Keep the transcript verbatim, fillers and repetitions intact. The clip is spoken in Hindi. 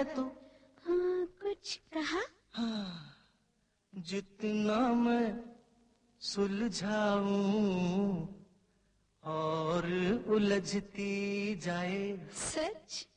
है तू? हाँ, कुछ कहा? हाँ, जितना मैं सुलझाऊं और उलझती जाए। सच?